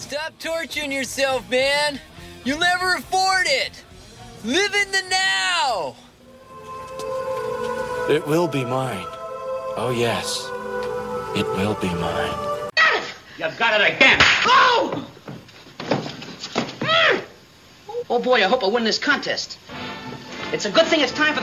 Stop torturing yourself, man. You'll never afford it. Live in the now. It will be mine. Oh, yes. It will be mine. You got it again. Oh! Oh, boy, I hope I win this contest. It's a good thing it's time for